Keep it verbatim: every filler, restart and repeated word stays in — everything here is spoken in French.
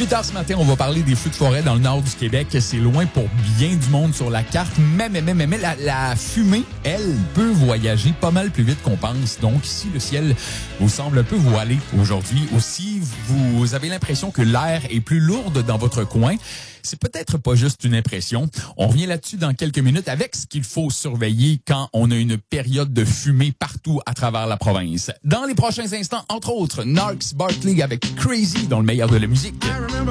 tard ce matin, on va parler des feux de forêt dans le nord du Québec. C'est loin pour bien du monde sur la carte, mais, mais, mais, mais, mais la, la fumée, elle, peut voyager pas mal plus vite qu'on pense. Donc, si le ciel vous semble un peu voilé aujourd'hui, aussi, vous avez l'impression que l'air est plus lourde dans votre coin, c'est peut-être pas juste une impression. On revient là-dessus dans quelques minutes avec ce qu'il faut surveiller quand on a une période de fumée partout à travers la province. Dans les prochains instants, entre autres, Narks Barkley avec Crazy dans le meilleur de la musique.